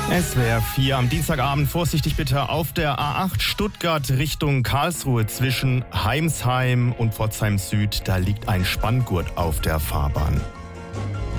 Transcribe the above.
SWR 4 am Dienstagabend. Vorsichtig bitte auf der A8 Stuttgart Richtung Karlsruhe zwischen Heimsheim und Pforzheim Süd. Da liegt ein Spanngurt auf der Fahrbahn.